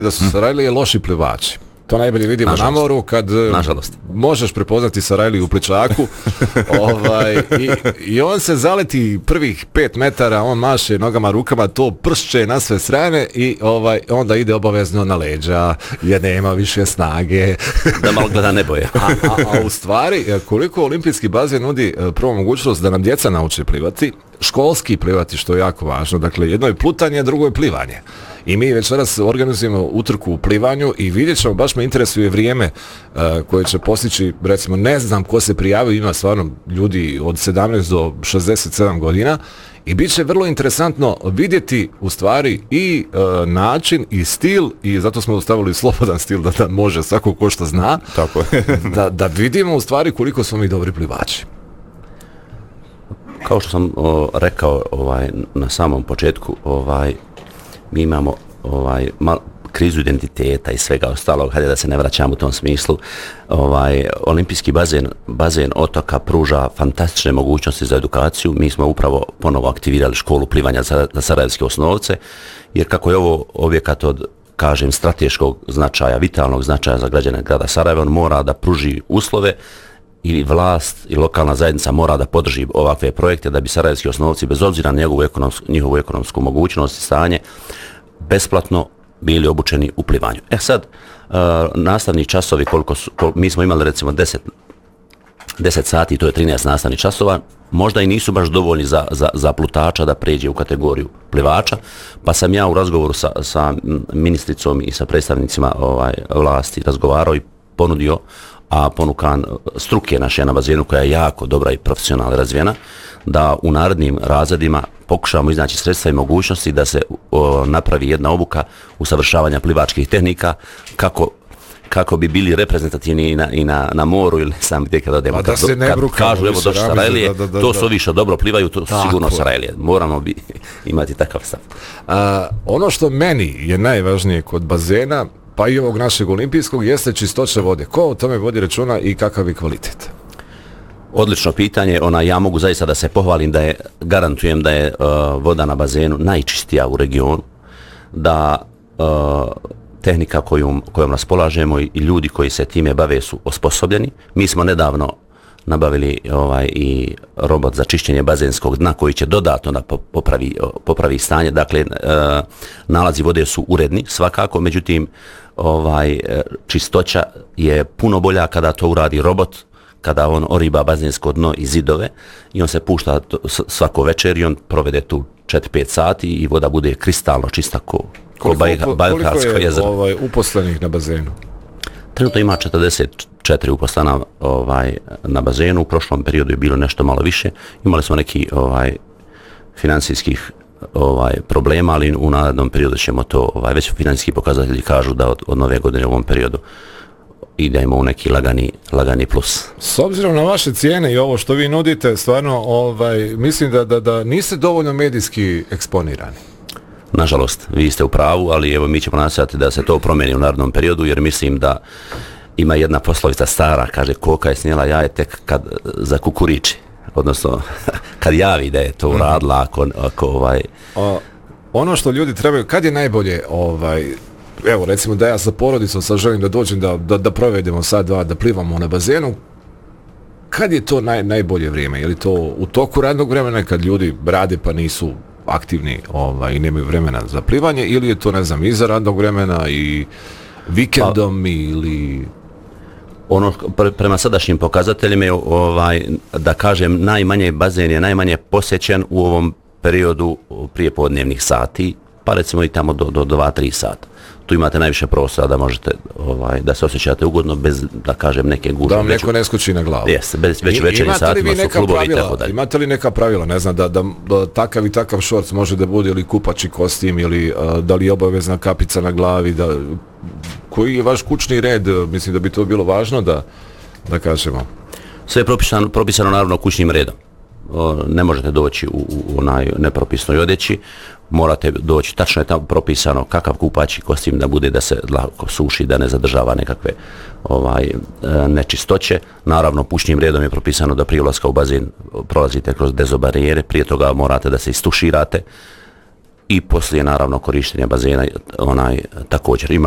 da su Sarajlije loši plivači. To najbolje vidimo na moru kad možeš prepoznati Sarajliju u pličaku i on se zaleti prvih 5 metara, on maše nogama, rukama, to pršće na sve strane i onda ide obavezno na leđa jer nema više snage. Da malo gleda neboje. A u stvari, koliko olimpijski bazen nudi prvo mogućnost da nam djeca nauče plivati, školski plivati, što je jako važno. Dakle, jedno je plutanje, drugo je plivanje. I mi večeras organizujemo utrku u plivanju i vidjet ćemo, baš me interesuje vrijeme koje će postići, recimo, ne znam ko se prijavio, ima stvarno ljudi od 17 do 67 godina i bit će vrlo interesantno vidjeti u stvari i način i stil, i zato smo ostavili slobodan stil da može svako ko što zna. Tako da vidimo u stvari koliko smo mi dobri plivači. Kao što sam rekao na samom početku, mi imamo krizu identiteta i svega ostalog, hajde da se ne vraćamo u tom smislu. Olimpijski bazen otoka pruža fantastične mogućnosti za edukaciju. Mi smo upravo ponovo aktivirali školu plivanja za sarajevske osnovce, jer kako je ovo objekat od, kažem, strateškog značaja, vitalnog značaja za građane grada Sarajeva, on mora da pruži uslove i vlast i lokalna zajednica mora da podrži ovakve projekte da bi sarajevski osnovci, bez obzira na njihovu ekonomsku mogućnost i stanje, besplatno bili obučeni u plivanju. Sad, nastavni časovi, mi smo imali recimo 10 sati, to je 13 nastavnih časova, možda i nisu baš dovoljni za plutača da pređe u kategoriju plivača, pa sam ja u razgovoru sa ministricom i sa predstavnicima vlasti razgovarao i ponudio, a ponukan struke naše na bazenu koja je jako dobra i profesionalno razvijena, da u narednim razredima pokušamo iznaći sredstva i mogućnosti da se napravi jedna obuka usavršavanja plivačkih tehnika kako bi bili reprezentativni i na moru ili sam gdje kad odemo. Kad kažu evo došli Sarajlije, to su ovi što dobro plivaju, to su sigurno Sarajlije. Moramo imati takav stav. Ono što meni je najvažnije kod bazena, pa i ovog našeg olimpijskog, jeste čistoća vode. Ko o tome vodi računa i kakav je kvalitet? Odlično pitanje. Ja mogu zaista da se pohvalim garantujem da je voda na bazenu najčistija u regionu, da tehnika kojom raspolažemo i ljudi koji se time bave su osposobljeni. Mi smo nedavno nabavili i robot za čišćenje bazenskog dna koji će dodatno da popravi stanje. Dakle, nalazi vode su uredni svakako, međutim čistoća je puno bolja kada to uradi robot, kada on oriba bazensko dno i zidove i on se pušta svako večer i on provede tu 4-5 sati i voda bude kristalno čista ko Bajkalsko jezero. Koliko je uposlenih na bazenu? Trenutno ima 44 uposlena na bazenu, u prošlom periodu je bilo nešto malo više. Imali smo neki financijskih problema, ali u narednom periodu ćemo to, već financijski pokazatelji kažu da od nove godine u ovom periodu idemo u neki lagani plus. S obzirom na vaše cijene i ovo što vi nudite, stvarno mislim da niste dovoljno medijski eksponirani. Nažalost, vi ste u pravu, ali evo mi ćemo nastojati da se to promijeni u narednom periodu, jer mislim da ima jedna poslovica stara, kaže koka je snijela jaje tek kad zakukuriči, odnosno kad javi da je to uradila, ono što ljudi trebaju, kad je najbolje, evo recimo da ja sa porodicom sad želim da dođem da provedemo sad dva, da plivamo na bazenu, kad je to najbolje vrijeme? Je li to u toku radnog vremena kad ljudi rade pa nisu aktivni i nemaju vremena za plivanje, ili je to, ne znam, iza radnog vremena i vikendom ili... Ono, prema sadašnjim pokazateljima, da kažem, bazen je najmanje posjećen u ovom periodu prijepodnevnih sati, pa recimo i tamo do 2-3 sata. Tu imate najviše prostora da možete da se osjećate ugodno bez, da kažem, neke gužve. Da vam neko ne skoči na glavu. Jeste, već u večernjim satima su klubovi i tako dalje. Imate li neka pravila, ne znam, da takav i takav šorc može da bude ili kupači kostim ili da li je obavezna kapica na glavi, koji je vaš kućni red, mislim da bi to bilo važno da kažemo. Sve je propisano naravno kućnim redom. Ne možete doći u onaj nepropisnoj odjeći, morate doći, tačno je tamo propisano kakav kupaći kostim da bude, da se lako suši, da ne zadržava nekakve nečistoće. Naravno, kućnim redom je propisano da prije ulaska u bazen prolazite kroz dezobarijere, prije toga morate da se istuširate i poslije naravno korištenja bazena također.